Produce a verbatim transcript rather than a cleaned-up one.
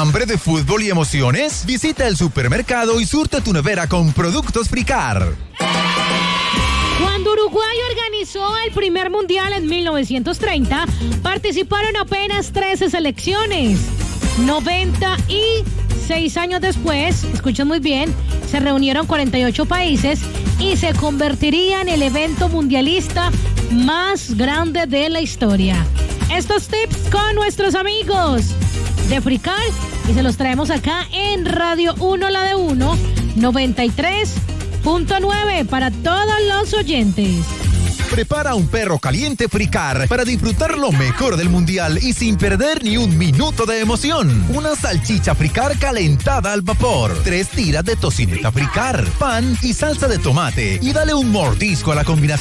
¿Hambre de fútbol y emociones? Visita el supermercado y surte tu nevera con productos Fricar. Cuando Uruguay organizó el primer mundial en mil novecientos treinta, participaron apenas trece selecciones. noventa y seis años después, escuchen muy bien, se reunieron cuarenta y ocho países y se convertiría en el evento mundialista más grande de la historia. Estos tips con nuestros amigos de Fricar y se los traemos acá en Radio uno, la de uno, noventa y tres punto nueve para todos los oyentes. Prepara un perro caliente Fricar para disfrutar lo mejor del mundial y sin perder ni un minuto de emoción. Una salchicha Fricar calentada al vapor, tres tiras de tocineta Fricar, pan y salsa de tomate y dale un mordisco a la combinación